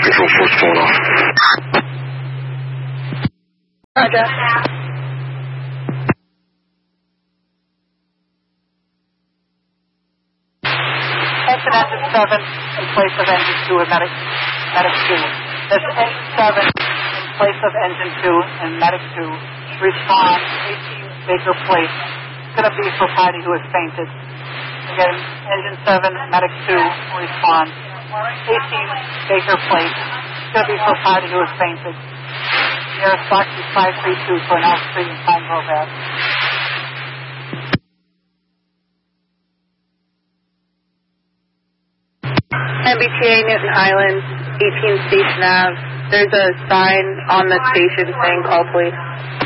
Control 4's pulling off. Roger. Exit engine 7 in place of engine 2 and medic 2. That's engine 7 in place of engine 2 and medic 2. Respond 18 Baker Place. It's going to be for party who has fainted. Again, engine 7, medic 2, respond. 18 Baker Place. It's going to be for party who has fainted. Nearest box is 532 for an Street in Pine Grove Ave. MBTA Newton Island, 18 Station Ave. There's a sign on the station saying call police.